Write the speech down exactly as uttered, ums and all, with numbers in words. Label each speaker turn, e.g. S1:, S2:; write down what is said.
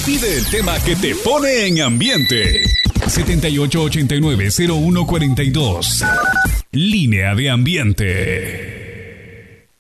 S1: Pide el tema que te pone en ambiente. siete ocho ocho nueve cero uno cuatro dos. Línea de ambiente.